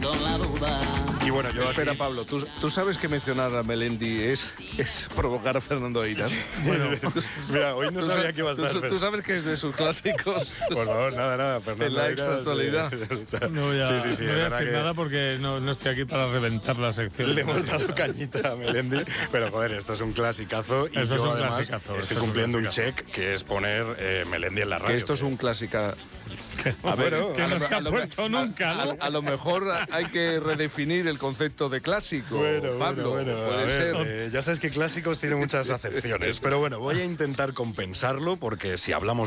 quitando la duda. Y bueno, yo Espera, aquí... Pablo, ¿tú sabes que mencionar a Melendi es provocar a Fernando Eiras? Bueno, mira, hoy no sabía que iba a estar. ¿Tú sabes que es de sus clásicos? Por favor, nada, Fernando. En la Eiras, extraactualidad. o sea, No voy a, sí, no es voy a verdad decir que nada porque no estoy aquí para reventar la sección. le hemos dado cañita a Melendi, pero joder, esto es un clasicazo y Esto es yo un además clasicazo, esto estoy es un cumpliendo un clasicazo. check que es poner Melendi en la radio. Que esto es un clásica. A ver, Bueno, que no se ha puesto nunca, ¿no? A lo mejor hay que redefinir el concepto de clásico, Pablo. Bueno, puede a ver, ser. ya sabes que clásicos tiene muchas acepciones, pero bueno, voy a intentar compensarlo porque si hablamos